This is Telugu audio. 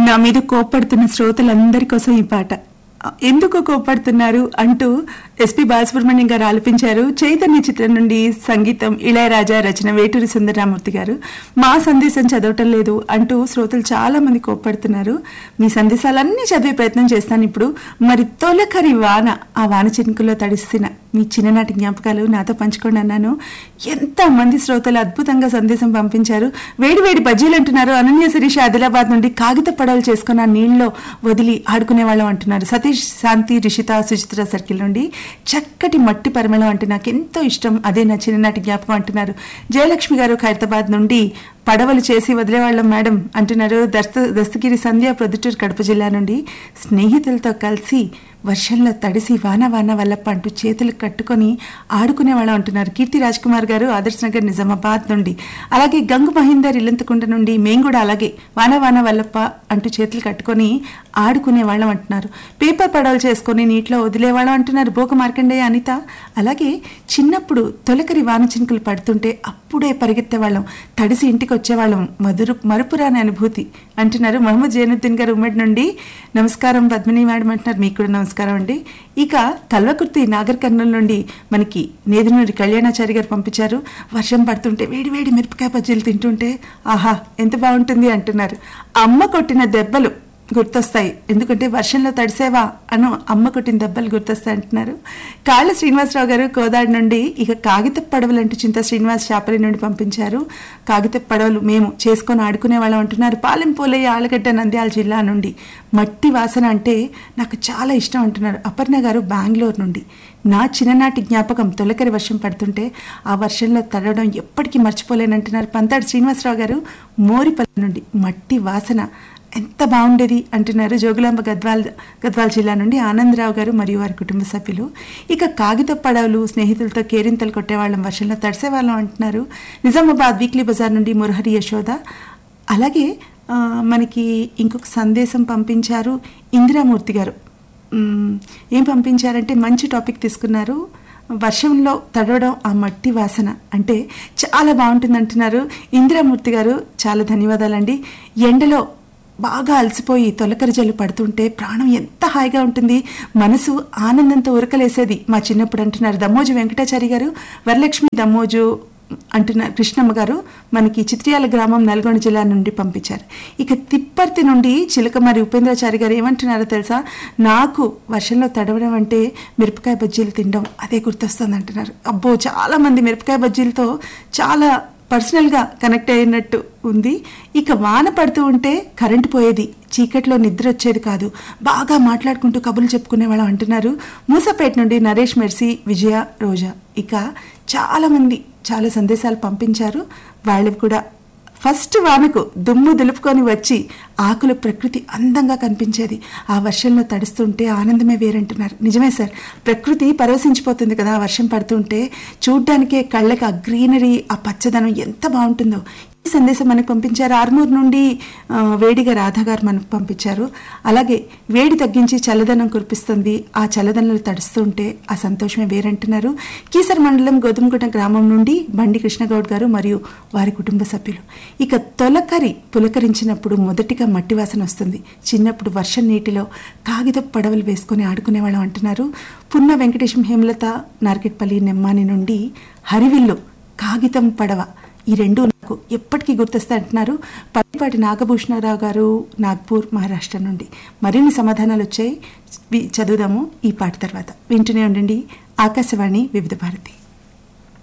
నా మీద కోప్పడుతున్న శ్రోతలందరి కోసం ఈ పాట. ఎందుకు కోప్పడుతున్నారు అంటూ ఎస్పి బాలసుబ్రహ్మణ్యం గారు ఆలపించారు. చైతన్య చిత్రం నుండి సంగీతం ఇళయరాజా, రచన వేటూరి సుందరరామూర్తి గారు. మా సందేశం చదవటం లేదు అంటూ శ్రోతలు చాలా మంది కోప్పడుతున్నారు. మీ సందేశాలన్నీ చదివే ప్రయత్నం చేస్తాను ఇప్పుడు. మరి తొలకరి వాన, ఆ వాన చినుకుల్లో తడిసిన మీ చిన్ననాటి జ్ఞాపకాలు నాతో పంచుకోండి అన్నాను. ఎంత మంది శ్రోతలు అద్భుతంగా సందేశం పంపించారు. వేడి వేడి బజ్జీలు అంటున్నారు. అనన్య శిరీష ఆదిలాబాద్ నుండి కాగిత పడవలు చేసుకున్న నీళ్ళలో వదిలి ఆడుకునే వాళ్ళం అంటున్నారు. సతీష్, శాంతి, రిషిత, సుచిత్ర సర్కిల్ నుండి చక్కటి మట్టి పరిమళం అంటే నాకు ఎంతో ఇష్టం, అదే నా చిన్ననాటి జ్ఞాపకం అంటున్నారు. జయలక్ష్మి గారు ఖైరతాబాద్ నుండి పడవలు చేసి వదిలేవాళ్ళం మేడం అంటున్నారు. దస్తగిరి సంధ్య ప్రొద్దుటూరు కడప జిల్లా నుండి స్నేహితులతో కలిసి వర్షంలో తడిసి వాన వాన వల్లప్ప అంటూ చేతులు కట్టుకొని ఆడుకునేవాళ్ళం అంటున్నారు. కీర్తి రాజ్ కుమార్ గారు ఆదర్శ్ నగర్ నిజామాబాద్ నుండి. అలాగే గంగు మహీందర్ ఇల్లంతకుంట నుండి మేము కూడా అలాగే వాన వాన వల్లప్ప అంటూ చేతులు కట్టుకొని ఆడుకునేవాళ్ళం అంటున్నారు. పేపర్ పడవలు చేసుకొని నీటిలో వదిలేవాళ్ళం అంటున్నారు. బోక మార్కండేయ అనిత. అలాగే చిన్నప్పుడు తొలకరి వాన చినుకులు పడుతుంటే అప్పుడే పరిగెత్తేవాళ్ళం, తడిసి ఇంటికి వచ్చేవాళ్ళం, మరుపురాని అనుభూతి అంటున్నారు. మహమ్మద్ జైనుద్దీన్ గారు ఉమ్మడి నుండి. నమస్కారం పద్మిని మేడం అంటున్నారు. మీకు కూడా నమస్కారం అండి. ఇక కల్వకుర్తి నాగర్ కర్నూలు నుండి మనకి నేదునూరి కళ్యాణాచారి గారు పంపించారు. వర్షం పడుతుంటే వేడి వేడి మిరపకాయ బజ్జీలు తింటుంటే ఆహా ఎంత బాగుంటుంది అంటున్నారు. అమ్మ కొట్టిన దెబ్బలు గుర్తొస్తాయి, ఎందుకంటే వర్షంలో తడిసేవా అను అమ్మ కొట్టిన దెబ్బలు గుర్తొస్తాయి అంటున్నారు. కాళ్ళ శ్రీనివాసరావు గారు కోదాడు నుండి. ఇక కాగిత పడవలు అంటూ చింత శ్రీనివాస్ చాపరి నుండి పంపించారు. కాగిత పడవలు మేము చేసుకొని ఆడుకునే వాళ్ళం అంటున్నారు. పాలెం పోలయ్య ఆలగడ్డ నంద్యాల జిల్లా నుండి. మట్టి వాసన అంటే నాకు చాలా ఇష్టం అంటున్నారు. అపర్ణ గారు బెంగళూరు నుండి. నా చిన్ననాటి జ్ఞాపకం తొలకరి వర్షం పడుతుంటే ఆ వర్షంలో తడవడం ఎప్పటికీ మర్చిపోలేనంటున్నారు. పంతాడు శ్రీనివాసరావు గారు మోరిపల్లి నుండి. మట్టి వాసన ఎంత బాగుండేది అంటున్నారు. జోగులాంబ గద్వాల్ జిల్లా నుండి ఆనందరావు గారు మరియు వారి కుటుంబ సభ్యులు. ఇక కాగిత పడవలు స్నేహితులతో కేరింతలు కొట్టేవాళ్ళం, వర్షంలో తడిసేవాళ్ళం అంటున్నారు. నిజామాబాద్ వీక్లీ బజార్ నుండి మురహరి యశోద. అలాగే మనకి ఇంకొక సందేశం పంపించారు ఇందిరామూర్తి గారు. ఏం పంపించారంటే మంచి టాపిక్ తీసుకున్నారు. వర్షంలో తడవడం, ఆ మట్టి వాసన అంటే చాలా బాగుంటుంది అంటున్నారు. ఇందిరామూర్తి గారు చాలా ధన్యవాదాలండి. ఎండలో బాగా అలసిపోయి తొలకరి జల్లు పడుతుంటే ప్రాణం ఎంత హాయిగా ఉంటుంది, మనసు ఆనందంతో ఉరకలేసేది మా చిన్నప్పుడు అంటున్నారు. దమ్మోజు వెంకటాచారి గారు, వరలక్ష్మి దమ్మోజు అంటున్నారు. కృష్ణమ్మ గారు మనకి చిత్రియాల గ్రామం నల్గొండ జిల్లా నుండి పంపించారు. ఇక తిప్పర్తి నుండి చిలకమరి ఉపేంద్రాచారి గారు ఏమంటున్నారో తెలుసా, నాకు వర్షంలో తడవడం అంటే మిరపకాయ బజ్జీలు తినడం అదే గుర్తొస్తుంది అంటున్నారు. అబ్బో, చాలా మంది మిరపకాయ బజ్జీలతో చాలా పర్సనల్గా కనెక్ట్ అయినట్టు ఉంది. ఇక వాన పడుతూ ఉంటే కరెంటు పోయేది, చీకట్లో నిద్ర వచ్చేది కాదు, బాగా మాట్లాడుకుంటూ కబుర్లు చెప్పుకునేవాళ్ళం అంటున్నారు. మూసపేట నుండి నరేష్, మెర్సీ, విజయ, రోజా. ఇక చాలా మంది చాలా సందేశాలు పంపించారు. వాళ్ళవి కూడా ఫస్ట్ వానకు దుమ్ము దులుపుకొని వచ్చి ఆకుల ప్రకృతి అందంగా కనిపించేది, ఆ వర్షంలో తడుస్తుంటే ఆనందమే వేరంటున్నారు. నిజమే సార్, ప్రకృతి పరవశించిపోతుంది కదా ఆ వర్షం పడుతుంటే. చూడ్డానికే కళ్ళకి ఆ గ్రీనరీ, ఆ పచ్చదనం ఎంత బాగుంటుందో. ఈ సందేశం మనకు పంపించారు. ఆర్మూర్ నుండి వేడిగా రాధా గారు మనకు పంపించారు. అలాగే వేడి తగ్గించి చల్లదనం కురిపిస్తుంది, ఆ చల్లదనంలో తడుస్తుంటే ఆ సంతోషమే వేరంటున్నారు. కీసర్ మండలం గోధుమగుట్ట గ్రామం నుండి బండి కృష్ణగౌడ్ గారు మరియు వారి కుటుంబ సభ్యులు. ఇక తొలకరి పులకరించినప్పుడు మొదటిగా మట్టి వాసన వస్తుంది. చిన్నప్పుడు వర్షం నీటిలో కాగిత పడవలు వేసుకుని ఆడుకునేవాళ్ళం అంటున్నారు. పున్న వెంకటేశం, హేమలత, నార్కెట్పల్లి, నెమ్మాని నుండి. హరివిల్లు, కాగితం పడవ, ఈ రెండు నాకు ఎప్పటికీ గుర్తొస్తాయి అంటున్నారు. పల్లిపాటి నాగభూషణరావు గారు, నాగ్పూర్, మహారాష్ట్ర నుండి. మరిన్ని సమాధానాలు వచ్చాయి, చదువుదాము ఈ పాట తర్వాత. వింటూనే ఉండండి ఆకాశవాణి వివిధ భారతి.